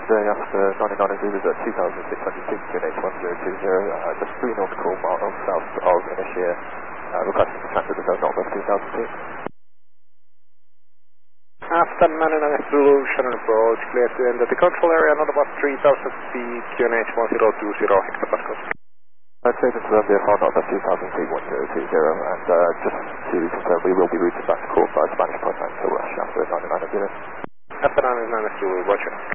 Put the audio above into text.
after 99 Zulu at 2606 QNH1020, just 3 nautical miles south of Inisheer, requesting to transfer the zone northwest 2000 feet. After 99 Zulu, Shannon approach, clear to enter the control area, not about 3000 feet, QNH 1020 hectopascals. Okay, this is VFR northwest 2000 feet 1020, and just to confirm, we will be routed back to Cork by Spanish Point until rush after 99 Zulu. After 99 Zulu, roger.